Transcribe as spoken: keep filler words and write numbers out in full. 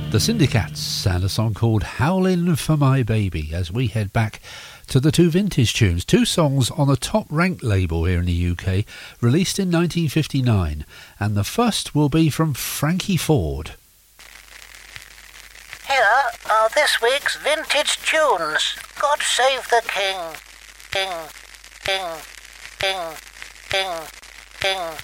The Syndicats and a song called Howlin' for My Baby as we head back to the two vintage tunes, two songs on a top-ranked label here in the U K, released in nineteen fifty-nine, and the first will be from Frankie Ford. Here are this week's vintage tunes. God Save the King. King, King, King, King, King.